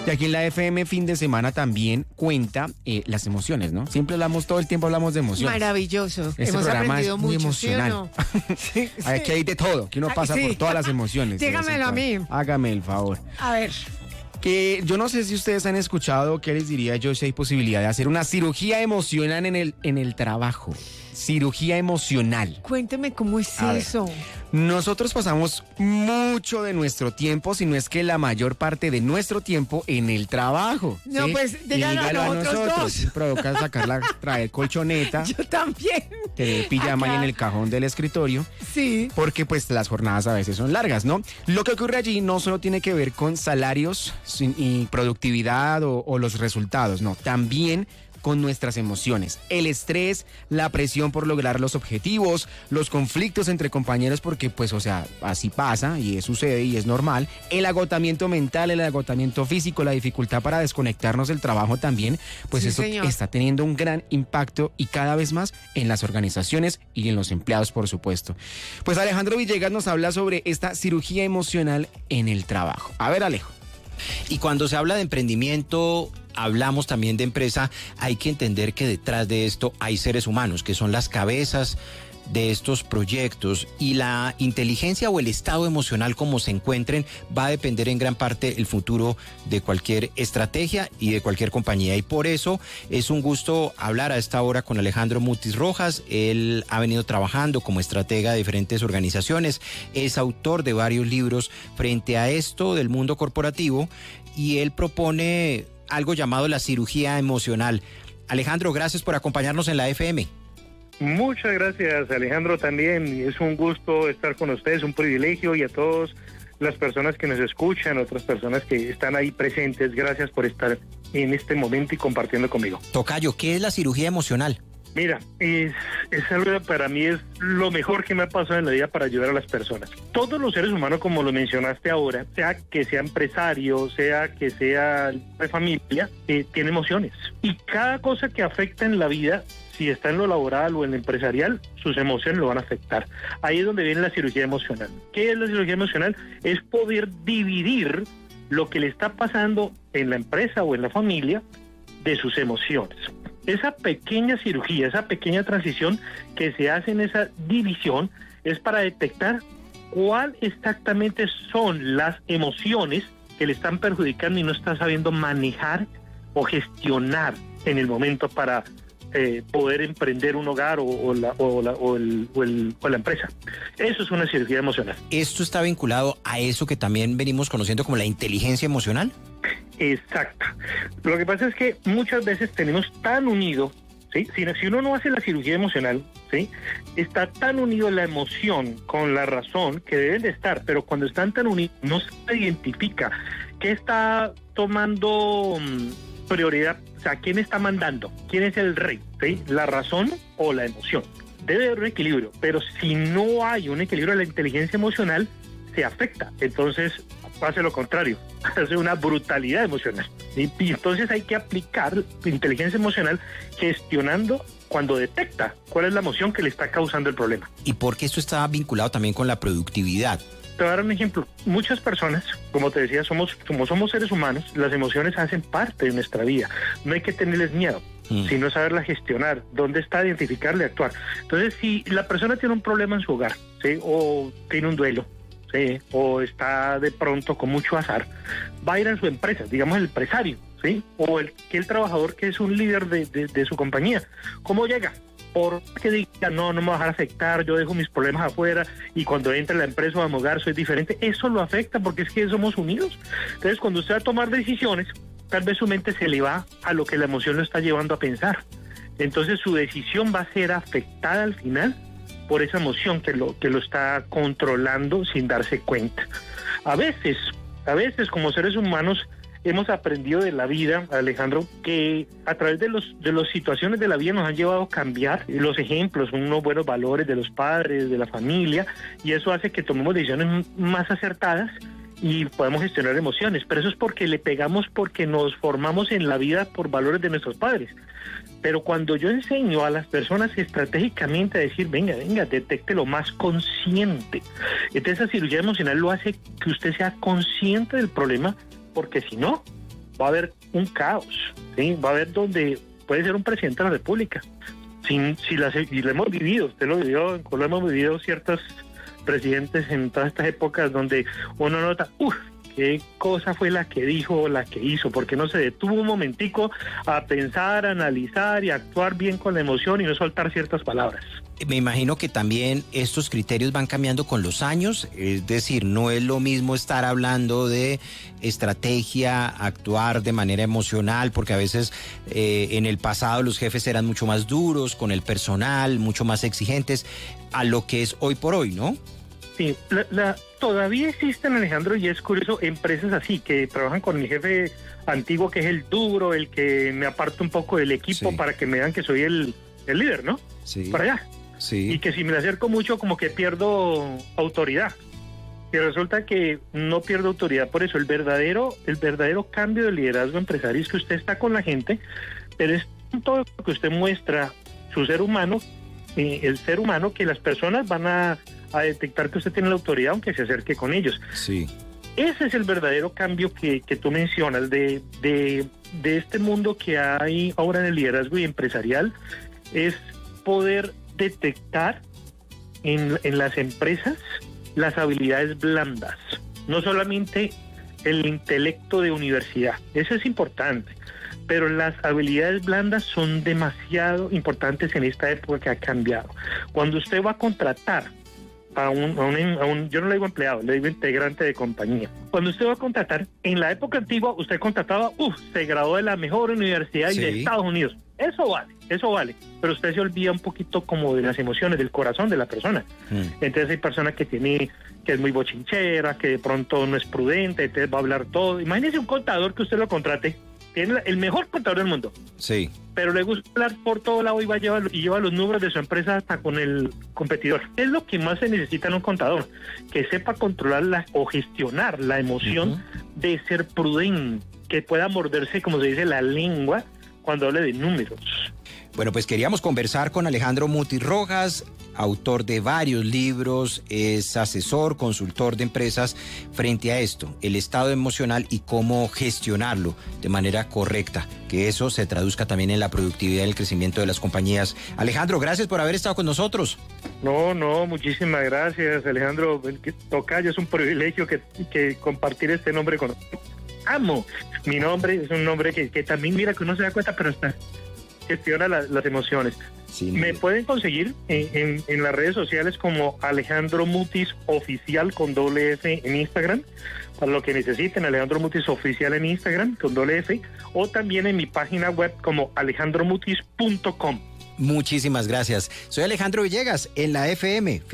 Y aquí en la FM fin de semana también cuenta las emociones, ¿no? Siempre hablamos, todo el tiempo hablamos de emociones. Maravilloso. Este Hemos programa aprendido es muy mucho, emocional. ¿sí o no? Sí, sí. Aquí hay de todo, que uno pasa sí. por todas las emociones. Dígamelo a mí. Hágame el favor. A ver. Que yo no sé si ustedes han escuchado, ¿qué les diría yo si hay posibilidad de hacer una cirugía emocional en el trabajo? Cirugía emocional. Cuénteme cómo es A ver. eso. Nosotros pasamos mucho de nuestro tiempo, si no es que la mayor parte de nuestro tiempo en el trabajo. No, ¿sí? pues, Y díganlo a nosotros dos. Provoca sacarla, traer colchoneta, Yo también. tener pijama ahí Acá. en el cajón del escritorio. Sí. Porque pues las jornadas a veces son largas, ¿no? Lo que ocurre allí no solo tiene que ver con salarios y productividad o los resultados, no, también con nuestras emociones, el estrés, la presión por lograr los objetivos, los conflictos entre compañeros, porque pues, o sea, así pasa y sucede y es normal, el agotamiento mental, el agotamiento físico, la dificultad para desconectarnos del trabajo también, pues Sí, eso señor. está teniendo un gran impacto y cada vez más en las organizaciones y en los empleados, por supuesto. Pues Alejandro Villegas nos habla sobre esta cirugía emocional en el trabajo. A ver, Alejo. Y cuando se habla de emprendimiento, hablamos también de empresa, hay que entender que detrás de esto hay seres humanos, que son las cabezas de estos proyectos, y la inteligencia o el estado emocional como se encuentren va a depender en gran parte el futuro de cualquier estrategia y de cualquier compañía, y por eso es un gusto hablar a esta hora con Alejandro Mutis Rojas. Él ha venido trabajando como estratega de diferentes organizaciones, es autor de varios libros frente a esto del mundo corporativo, y él propone algo llamado la cirugía emocional. Alejandro, gracias por acompañarnos en la FM. Muchas gracias, Alejandro, también. Es un gusto estar con ustedes, un privilegio, y a todas las personas que nos escuchan, otras personas que están ahí presentes, gracias por estar en este momento y compartiendo conmigo. Tocayo, ¿qué es la cirugía emocional? Mira, es algo, para mí es lo mejor que me ha pasado en la vida para ayudar a las personas. Todos los seres humanos, como lo mencionaste ahora, sea que sea empresario, sea que sea de familia, tiene emociones. Y cada cosa que afecta en la vida, si está en lo laboral o en lo empresarial, sus emociones lo van a afectar. Ahí es donde viene la cirugía emocional. ¿Qué es la cirugía emocional? Es poder dividir lo que le está pasando en la empresa o en la familia de sus emociones. Esa pequeña cirugía, esa pequeña transición que se hace en esa división es para detectar cuál exactamente son las emociones que le están perjudicando y no está sabiendo manejar o gestionar en el momento para poder emprender un hogar o la empresa. Eso es una cirugía emocional. ¿Esto está vinculado a eso que también venimos conociendo como la inteligencia emocional? Exacto. Lo que pasa es que muchas veces tenemos tan unido, ¿sí? Si uno no hace la cirugía emocional, ¿sí? Está tan unido la emoción con la razón que deben de estar, pero cuando están tan unidos no se identifica qué está tomando prioridad, o sea, quién está mandando, quién es el rey, ¿sí? La razón o la emoción. Debe haber un equilibrio, pero si no hay un equilibrio, la inteligencia emocional se afecta. Entonces hace lo contrario, hace una brutalidad emocional. Y entonces hay que aplicar la inteligencia emocional gestionando cuando detecta cuál es la emoción que le está causando el problema. ¿Y por qué esto está vinculado también con la productividad? Te voy a dar un ejemplo. Muchas personas, como te decía, como somos seres humanos, las emociones hacen parte de nuestra vida. No hay que tenerles miedo, sino saberla gestionar, dónde está, identificarla y actuar. Entonces, si la persona tiene un problema en su hogar, ¿sí? O tiene un duelo, ¿sí? O está de pronto con mucho azar, va a ir a su empresa, digamos el empresario, ¿sí? O el trabajador que es un líder de su compañía. ¿Cómo llega? Porque diga, no me va a dejar afectar, yo dejo mis problemas afuera y cuando entre a la empresa o a mi hogar soy diferente. Eso lo afecta porque es que somos unidos. Entonces, cuando usted va a tomar decisiones, tal vez su mente se le va a lo que la emoción lo está llevando a pensar. Entonces, su decisión va a ser afectada al final por esa emoción que lo está controlando sin darse cuenta. A veces, como seres humanos, hemos aprendido de la vida, Alejandro, que a través de las situaciones de la vida nos han llevado a cambiar los ejemplos, unos buenos valores de los padres, de la familia, y eso hace que tomemos decisiones más acertadas y podemos gestionar emociones. Pero eso es porque le pegamos, porque nos formamos en la vida por valores de nuestros padres. Pero cuando yo enseño a las personas estratégicamente a decir, venga, detecte lo más consciente. Entonces esa cirugía emocional lo hace que usted sea consciente del problema, porque si no, va a haber un caos, ¿sí? Va a haber donde puede ser un presidente de la República. Y lo hemos vivido, usted lo vivió, lo hemos vivido ciertos presidentes en todas estas épocas donde uno nota, qué cosa fue la que dijo o la que hizo, porque no se detuvo un momentico a pensar, a analizar y a actuar bien con la emoción y no soltar ciertas palabras. Me imagino que también estos criterios van cambiando con los años, es decir, no es lo mismo estar hablando de estrategia, actuar de manera emocional, porque a veces en el pasado los jefes eran mucho más duros con el personal, mucho más exigentes, a lo que es hoy por hoy, ¿no? Sí, todavía existen, Alejandro, y es curioso, empresas así que trabajan con mi jefe antiguo, que es el duro, el que me aparta un poco del equipo para que me vean que soy el líder, ¿no? Sí. Para allá. Sí. Y que si me acerco mucho como que pierdo autoridad. Y resulta que no pierdo autoridad por eso. El verdadero cambio de liderazgo empresario es que usted está con la gente, pero es todo lo que usted muestra, su ser humano, el ser humano, que las personas van a detectar que usted tiene la autoridad aunque se acerque con ellos. Sí. Ese es el verdadero cambio que tú mencionas de este mundo que hay ahora en el liderazgo y empresarial, es poder detectar en las empresas las habilidades blandas, no solamente el intelecto de universidad, eso es importante, pero las habilidades blandas son demasiado importantes en esta época que ha cambiado. Cuando usted va a contratar a un yo no le digo empleado, le digo integrante de compañía. Cuando usted va a contratar, en la época antigua usted contrataba, se graduó de la mejor universidad y de Estados Unidos. Eso vale, pero usted se olvida un poquito como de las emociones, del corazón de la persona. Entonces hay personas que es muy bochinchera, que de pronto no es prudente, entonces va a hablar todo. Imagínese un contador que usted lo contrate, tiene el mejor contador del mundo. Sí. Pero le gusta hablar por todo lado y lleva los números de su empresa hasta con el competidor. Es lo que más se necesita en un contador, que sepa controlar o gestionar la emoción de ser prudente, que pueda morderse, como se dice, la lengua cuando hable de números. Bueno, pues queríamos conversar con Alejandro Mutis Rojas, autor de varios libros, es asesor, consultor de empresas frente a esto, el estado emocional y cómo gestionarlo de manera correcta, que eso se traduzca también en la productividad y el crecimiento de las compañías. Alejandro, gracias por haber estado con nosotros. No, muchísimas gracias, Alejandro. Tocayo, es un privilegio que compartir este nombre con amo. Mi nombre es un nombre que también, mira, que uno se da cuenta, pero está gestiona las emociones. Sí, me pueden conseguir en las redes sociales como Alejandro Mutis Oficial con doble F en Instagram, para lo que necesiten, Alejandro Mutis Oficial en Instagram con doble F, o también en mi página web como alejandromutis.com. Muchísimas gracias. Soy Alejandro Villegas en la FM.